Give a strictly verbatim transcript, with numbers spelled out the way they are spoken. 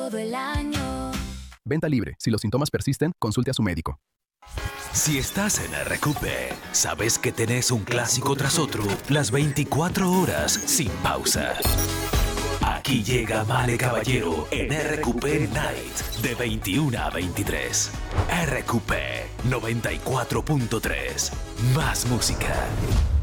todo el año. Venta libre. Si los síntomas persisten, consulte a su médico. Si estás en R Q P, sabes que tenés un clásico tras otro, las veinticuatro horas sin pausa. Aquí llega Male Caballero en R Q P Night de veintiuna a veintitrés. R Q P noventa y cuatro punto tres. Más música.